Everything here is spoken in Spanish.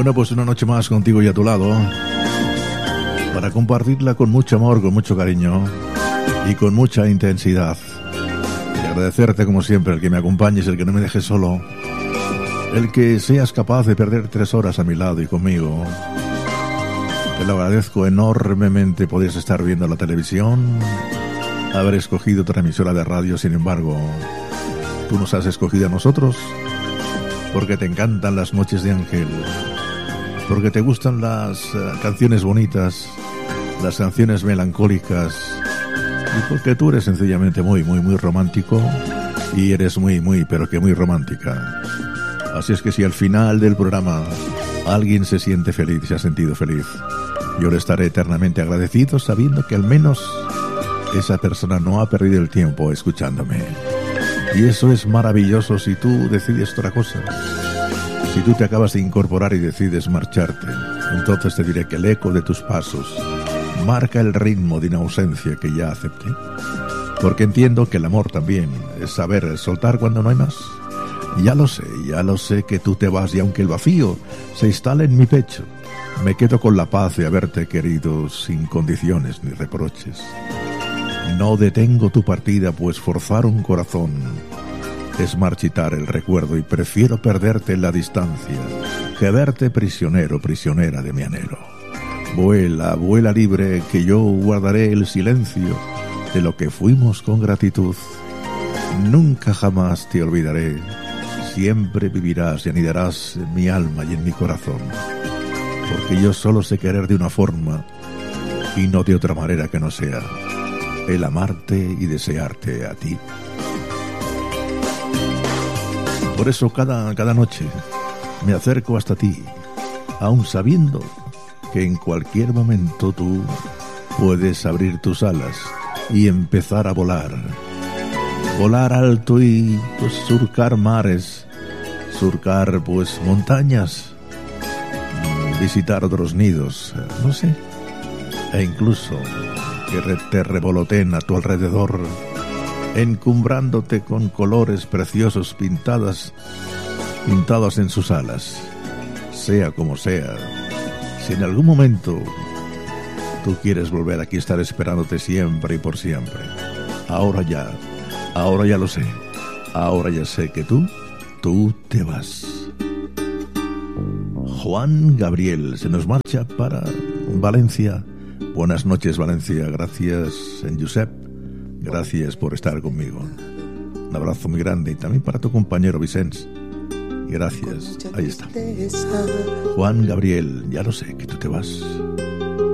Bueno, pues una noche más contigo y a tu lado, para compartirla con mucho amor, con mucho cariño y con mucha intensidad. Y agradecerte como siempre el que me acompañes, el que no me dejes solo, el que seas capaz de perder 3 horas a mi lado y conmigo. Te lo agradezco enormemente. Podías estar viendo la televisión, haber escogido otra emisora de radio, sin embargo, tú nos has escogido a nosotros porque te encantan las noches de Ángel, porque te gustan las canciones bonitas, las canciones melancólicas, y porque tú eres sencillamente muy romántico y eres pero que muy romántica. Así es que si al final del programa alguien se siente feliz, se ha sentido feliz, yo le estaré eternamente agradecido sabiendo que al menos esa persona no ha perdido el tiempo escuchándome. Y eso es maravilloso si tú decides otra cosa. Si tú te acabas de incorporar y decides marcharte, entonces te diré que el eco de tus pasos marca el ritmo de una ausencia que ya acepté. Porque entiendo que el amor también es saber soltar cuando no hay más. Ya lo sé que tú te vas, y aunque el vacío se instale en mi pecho, me quedo con la paz de haberte querido sin condiciones ni reproches. No detengo tu partida, pues forzar un corazón es marchitar el recuerdo, y prefiero perderte en la distancia que verte prisionero, prisionera de mi anhelo. Vuela, vuela libre, que yo guardaré el silencio de lo que fuimos con gratitud. Nunca jamás te olvidaré, siempre vivirás y anidarás en mi alma y en mi corazón, porque yo solo sé querer de una forma y no de otra manera que no sea el amarte y desearte a ti. Por eso cada noche me acerco hasta ti, aun sabiendo que en cualquier momento tú puedes abrir tus alas y empezar a volar. Volar alto y pues surcar mares, surcar pues montañas, visitar otros nidos, no sé, e incluso que te revoloteen a tu alrededor, encumbrándote con colores preciosos pintadas en sus alas. Sea como sea, si en algún momento tú quieres volver, aquí estaré esperándote siempre y por siempre. Ahora ya lo sé. Ahora ya sé que tú te vas. Juan Gabriel se nos marcha para Valencia. Buenas noches, Valencia. Gracias, en Josep. Gracias por estar conmigo. Un abrazo muy grande, y también para tu compañero Vicens. Gracias. Ahí está. Juan Gabriel, ya lo sé que tú te vas.